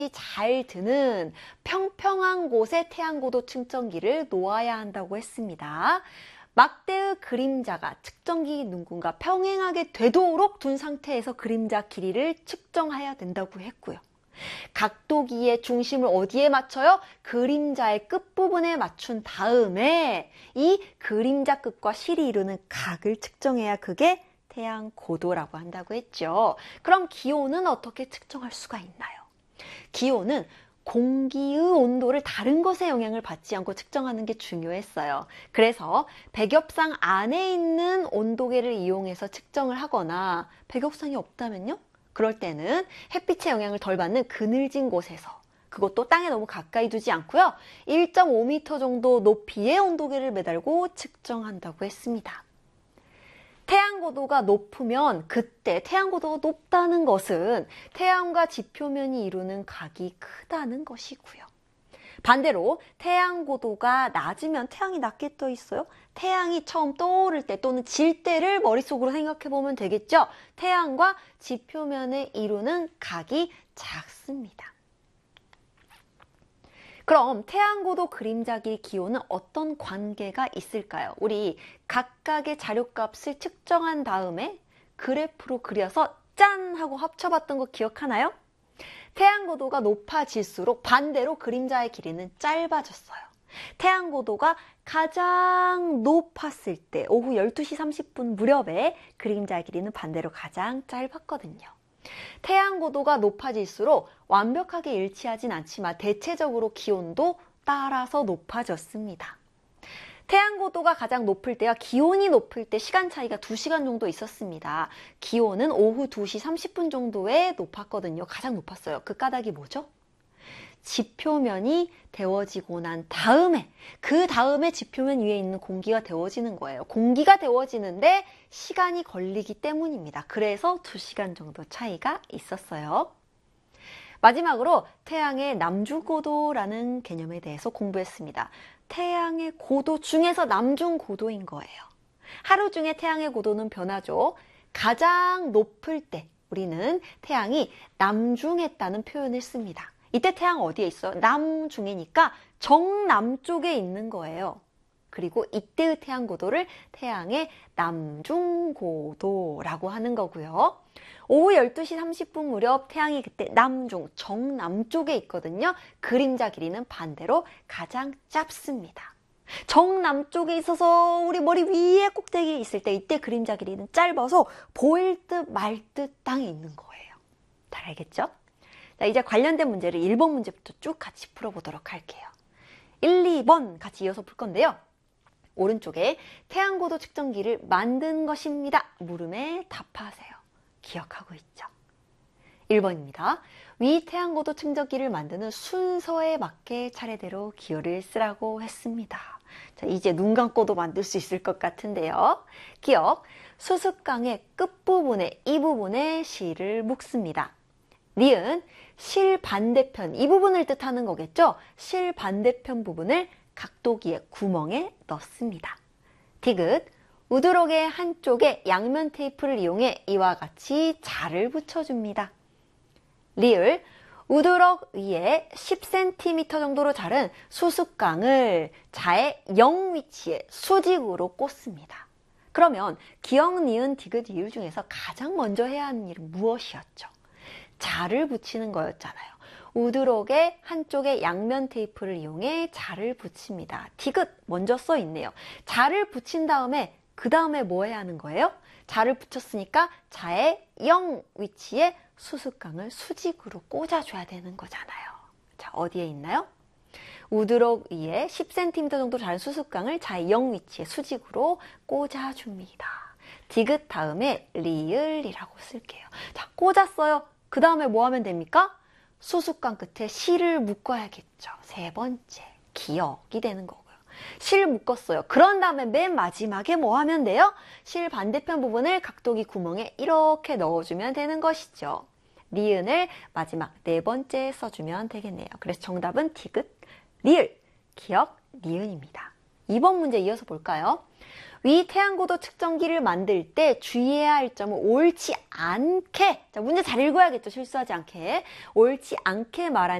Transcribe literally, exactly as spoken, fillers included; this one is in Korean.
잘 드는 평평한 곳에 태양고도 측정기를 놓아야 한다고 했습니다. 막대의 그림자가 측정기 눈금과 평행하게 되도록 둔 상태에서 그림자 길이를 측정해야 된다고 했고요. 각도기의 중심을 어디에 맞춰요? 그림자의 끝부분에 맞춘 다음에 이 그림자 끝과 실이 이루는 각을 측정해야 그게 태양고도라고 한다고 했죠. 그럼 기온은 어떻게 측정할 수가 있나요? 기온은 공기의 온도를 다른 것에 영향을 받지 않고 측정하는 게 중요했어요. 그래서 백엽상 안에 있는 온도계를 이용해서 측정을 하거나 백엽상이 없다면요? 그럴 때는 햇빛의 영향을 덜 받는 그늘진 곳에서, 그것도 땅에 너무 가까이 두지 않고요. 일 점 오 미터 정도 높이의 온도계를 매달고 측정한다고 했습니다. 태양고도가 높으면 그때 태양고도가 높다는 것은 태양과 지표면이 이루는 각이 크다는 것이고요. 반대로 태양고도가 낮으면 태양이 낮게 떠 있어요. 태양이 처음 떠오를 때 또는 질 때를 머릿속으로 생각해 보면 되겠죠. 태양과 지표면에 이루는 각이 작습니다. 그럼 태양고도 그림자 길이 기온은 어떤 관계가 있을까요? 우리 각각의 자료값을 측정한 다음에 그래프로 그려서 짠! 하고 합쳐봤던 거 기억하나요? 태양고도가 높아질수록 반대로 그림자의 길이는 짧아졌어요. 태양고도가 가장 높았을 때 오후 열두 시 삼십 분 무렵에 그림자의 길이는 반대로 가장 짧았거든요. 태양고도가 높아질수록 완벽하게 일치하진 않지만 대체적으로 기온도 따라서 높아졌습니다. 태양고도가 가장 높을 때와 기온이 높을 때 시간 차이가 두 시간 정도 있었습니다. 기온은 오후 두 시 삼십 분 정도에 높았거든요. 가장 높았어요. 그 까닭이 뭐죠? 지표면이 데워지고 난 다음에, 그 다음에 지표면 위에 있는 공기가 데워지는 거예요. 공기가 데워지는데 시간이 걸리기 때문입니다. 그래서 두 시간 정도 차이가 있었어요. 마지막으로 태양의 남중고도라는 개념에 대해서 공부했습니다. 태양의 고도 중에서 남중고도인 거예요. 하루 중에 태양의 고도는 변하죠. 가장 높을 때 우리는 태양이 남중했다는 표현을 씁니다. 이때 태양 어디에 있어요? 남중이니까 정남쪽에 있는 거예요. 그리고 이때의 태양 고도를 태양의 남중고도라고 하는 거고요. 오후 열두 시 삼십 분 무렵 태양이 그때 남중, 정남쪽에 있거든요. 그림자 길이는 반대로 가장 짧습니다. 정남쪽에 있어서 우리 머리 위에 꼭대기에 있을 때 이때 그림자 길이는 짧아서 보일 듯 말 듯 땅에 있는 거예요. 잘 알겠죠? 자, 이제 관련된 문제를 일 번 문제부터 쭉 같이 풀어보도록 할게요. 일, 이 번 같이 이어서 풀 건데요. 오른쪽에 태양고도 측정기를 만든 것입니다. 물음에 답하세요. 기억하고 있죠? 일 번입니다. 위 태양고도 측정기를 만드는 순서에 맞게 차례대로 기호를 쓰라고 했습니다. 자, 이제 눈 감고도 만들 수 있을 것 같은데요. 기억, 수습강의 끝부분에 이 부분에 실을 묶습니다. 니은, 실 반대편, 이 부분을 뜻하는 거겠죠? 실 반대편 부분을 각도기의 구멍에 넣습니다. 디귿, 우드럭의 한쪽에 양면 테이프를 이용해 이와 같이 자를 붙여줍니다. 리을, 우드럭 위에 십 센티미터 정도로 자른 수습강을 자의 영 위치에 수직으로 꽂습니다. 그러면 기역, 니은, 디귿, 리을 중에서 가장 먼저 해야 하는 일은 무엇이었죠? 자를 붙이는 거였잖아요. 우드럭의 한쪽에 양면 테이프를 이용해 자를 붙입니다. 디귿 먼저 써 있네요. 자를 붙인 다음에 그 다음에 뭐 해야 하는 거예요? 자를 붙였으니까 자의 영 위치에 수습강을 수직으로 꽂아줘야 되는 거잖아요. 자, 어디에 있나요? 우드럭 위에 십 센티미터 정도 자른 수습강을 자의 영 위치에 수직으로 꽂아줍니다. 디귿 다음에 리을이라고 쓸게요. 자, 꽂았어요. 그 다음에 뭐 하면 됩니까? 수습강 끝에 실을 묶어야겠죠. 세 번째, 기역이 되는 거고요. 실 묶었어요. 그런 다음에 맨 마지막에 뭐 하면 돼요? 실 반대편 부분을 각도기 구멍에 이렇게 넣어주면 되는 것이죠. 니은을 마지막 네 번째에 써주면 되겠네요. 그래서 정답은 디귿, 리을, 기역, 니은입니다. 이 번 문제 이어서 볼까요? 위 태양고도 측정기를 만들 때 주의해야 할 점은 옳지 않게, 자, 문제 잘 읽어야겠죠. 실수하지 않게. 옳지 않게 말한